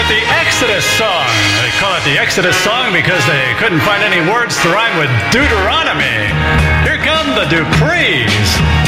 the Exodus song. They call it the Exodus song because they couldn't find any words to rhyme with Deuteronomy. Here come the Duprees.